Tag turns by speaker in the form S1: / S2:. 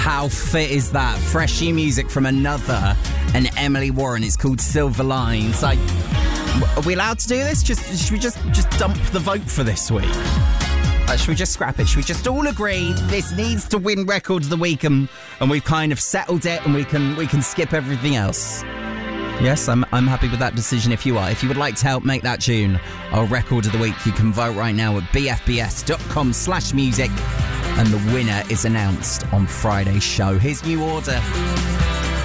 S1: How fit is that? Fresh new music from Another and Emily Warren. It's called Silver Lines. Are we allowed to do this? Should we just dump the vote for this week? Should we just scrap it? Should we just all agree this needs to win Record of the Week and we've kind of settled it and we can skip everything else? Yes, I'm happy with that decision if you are. If you would like to help make that tune our Record of the Week, you can vote right now at bfbs.com/music and the winner is announced on Friday's show. Here's New Order.